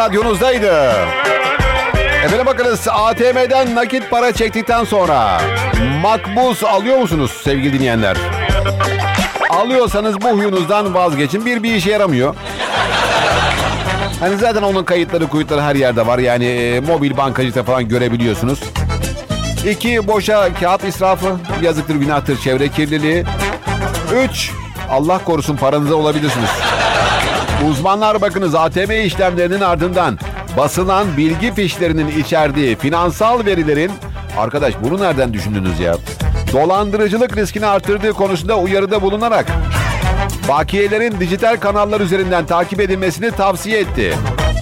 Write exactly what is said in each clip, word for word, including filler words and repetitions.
radyonuzdaydı. Efendim bakınız, A T M'den nakit para çektikten sonra makbuz alıyor musunuz sevgili dinleyenler? Alıyorsanız bu huyunuzdan vazgeçin. Bir, bir işe yaramıyor. Hani zaten onun kayıtları kuyutları her yerde var. Yani e, mobil bankacılıkta falan görebiliyorsunuz. İki, boşa kağıt israfı. Yazıktır, günahtır, çevre kirliliği. Üç, Allah korusun paranıza olabilirsiniz. Uzmanlar bakınız, A T M işlemlerinin ardından basılan bilgi fişlerinin içerdiği finansal verilerin, arkadaş bunu nereden düşündünüz ya? Dolandırıcılık riskini artırdığı konusunda uyarıda bulunarak bakiyelerin dijital kanallar üzerinden takip edilmesini tavsiye etti.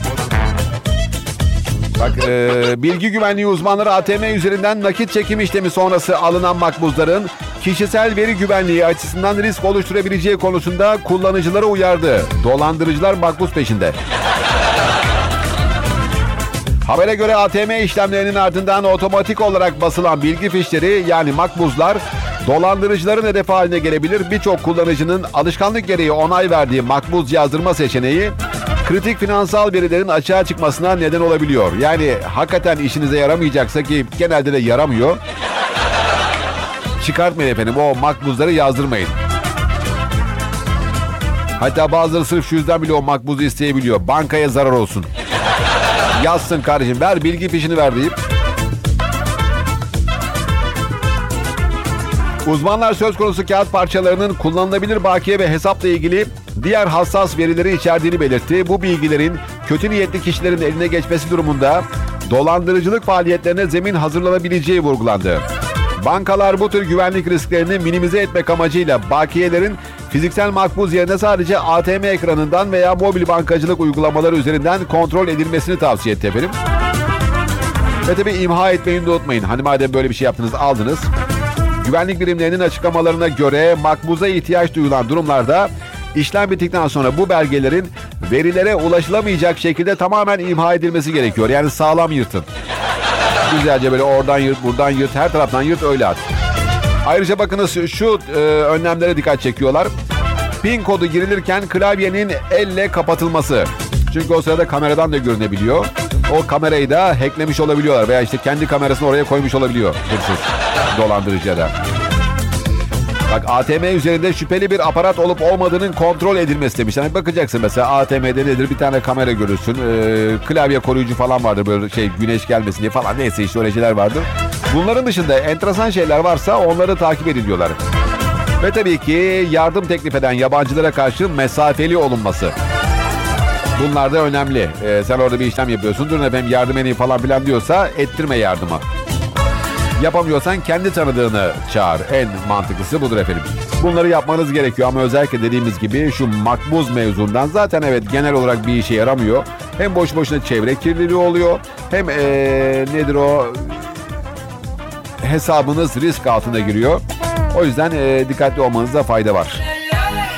Bak, e, bilgi güvenliği uzmanları A T M üzerinden nakit çekim işlemi sonrası alınan makbuzların kişisel veri güvenliği açısından risk oluşturabileceği konusunda kullanıcılara uyardı. Dolandırıcılar makbuz peşinde. Habere göre A T M işlemlerinin ardından otomatik olarak basılan bilgi fişleri, yani makbuzlar, dolandırıcıların hedefi haline gelebilir. Birçok kullanıcının alışkanlık gereği onay verdiği makbuz yazdırma seçeneği kritik finansal verilerin açığa çıkmasına neden olabiliyor. Yani hakikaten işinize yaramayacaksa, ki genelde de yaramıyor, çıkartmayın efendim, o makbuzları yazdırmayın. Hatta bazıları sırf şu yüzden bile o makbuzu isteyebiliyor. Bankaya zarar olsun. Yazsın kardeşim, ver bilgi fişini ver deyip. Uzmanlar söz konusu kağıt parçalarının kullanılabilir bakiye ve hesapla ilgili diğer hassas verileri içerdiğini belirtti. Bu bilgilerin kötü niyetli kişilerin eline geçmesi durumunda dolandırıcılık faaliyetlerine zemin hazırlanabileceği vurgulandı. Bankalar bu tür güvenlik risklerini minimize etmek amacıyla bakiyelerin fiziksel makbuz yerine sadece A T M ekranından veya mobil bankacılık uygulamaları üzerinden kontrol edilmesini tavsiye etti efendim. Ve tabii imha etmeyi de unutmayın. Hani madem böyle bir şey yaptınız, aldınız. Güvenlik birimlerinin açıklamalarına göre makbuza ihtiyaç duyulan durumlarda işlem bittikten sonra bu belgelerin verilere ulaşılamayacak şekilde tamamen imha edilmesi gerekiyor. Yani sağlam yırtın. Güzelce böyle oradan yırt, buradan yırt, her taraftan yırt, öyle at. Ayrıca bakınız, şu e, önlemlere dikkat çekiyorlar. Pin kodu girilirken klavyenin elle kapatılması. Çünkü o sırada kameradan da görünebiliyor. O kamerayı da hacklemiş olabiliyorlar veya işte kendi kamerasını oraya koymuş olabiliyor hırsız, dolandırıcıya da. Bak, A T M üzerinde şüpheli bir aparat olup olmadığının kontrol edilmesi demiş. Hani bakacaksın mesela A T M'de nedir, bir tane kamera görürsün. Ee, klavye koruyucu falan vardır, böyle şey, güneş gelmesin diye falan, neyse işte öyle şeyler vardır. Bunların dışında enteresan şeyler varsa onları takip ediliyorlar. Ve tabii ki yardım teklif eden yabancılara karşı mesafeli olunması. Bunlar da önemli. Ee, sen orada bir işlem yapıyorsun, durun efendim yardım edeyim falan filan diyorsa ettirme yardıma. Yapamıyorsan kendi tanıdığını çağır. En mantıklısı budur efendim. Bunları yapmanız gerekiyor ama özellikle dediğimiz gibi şu makbuz mevzundan zaten evet genel olarak bir işe yaramıyor. Hem boş boşuna çevre kirliliği oluyor, hem ee, nedir o, hesabınız risk altına giriyor. O yüzden ee, dikkatli olmanızda fayda var.